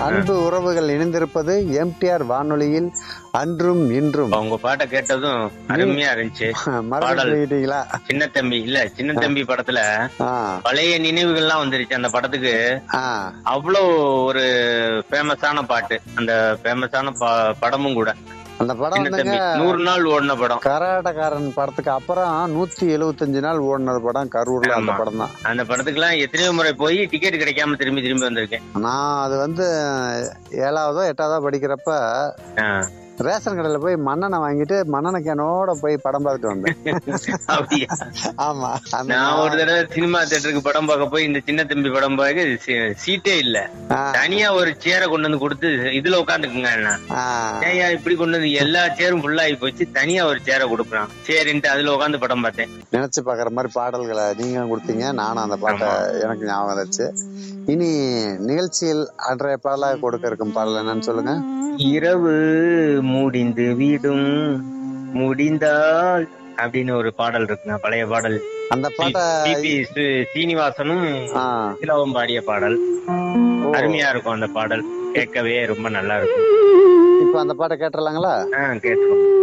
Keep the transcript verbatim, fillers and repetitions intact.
அன்பு உறவுகள் இணைந்திருப்பது எம்டிஆர் வானொலியில் அன்றும் இன்றும். உங்க பாட்டை கேட்டதும் அருமையா இருந்துச்சு. மறந்துட்டீங்களா? சின்ன தம்பி இல்ல சின்ன தம்பி படத்துல பழைய நினைவுகள்லாம் வந்துருச்சு. அந்த படத்துக்கு அவ்வளவு ஒரு ஃபேமஸான பாட்டு, அந்த ஃபேமஸான படமும் கூட. அந்த படம் நூறு நாள் ஓடின படம். கராட்டக்காரன் படத்துக்கு அப்புறம் நூத்தி எழுபத்தஞ்சு நாள் ஓடின படம் கரூர்ல. அந்த படம் தான். அந்த படத்துக்கு எல்லாம் எத்தனையோ முறை போய் டிக்கெட் கிடைக்காம திரும்பி திரும்பி வந்திருக்கேன். நான் அது வந்து ஏழாவதோ எட்டாவதோ படிக்கிறப்ப ரேஷன் கடையில போய் மண்ணெண்ணை வாங்கிட்டு மண்ணெண்ணை கேனோட போய் படம் பார்த்துட்டு வந்தேன். ஆமா, நான் ஒரு தடவை சினிமா தியேட்டருக்கு படம் பார்க்க போய் இந்த சின்ன தம்பி படம் பார்க்க சீட்டே இல்ல. தனியா ஒரு சேரை கொண்டு வந்து கொடுத்து இதுல உட்காந்துக்குங்க. ஏயா இப்படி கொண்டு வந்து எல்லா சேரும் ஃபுல்லா ஆகி போச்சு, தனியா ஒரு சேரை கொடுக்குறான். சரின்ட்டு அதுல உட்காந்து படம் பார்த்தேன். நினைச்சு பாக்குற மாதிரி பாடல்களை நீங்க கொடுத்தீங்க. நானும் அந்த பாட்டை எனக்கு ஞாபகம் வந்துச்சு. இனி நிகழ்ச்சியில் அன்றைய பாடலாக கொடுக்க இருக்கும் பாடல் என்னன்னு சொல்லுங்க. இரவு முடிந்து வீடும் முடிந்தால் அப்படின்னு ஒரு பாடல் இருக்குங்க, பழைய பாடல். அந்த பாட்டை சீனிவாசனும் இலவம் பாடிய பாடல். அருமையா இருக்கும் அந்த பாடல், கேட்கவே ரொம்ப நல்லா இருக்கும். இப்ப அந்த பாட்டை கேட்டுடலாங்களா? ஆஹ் கேட்டுருவோம்.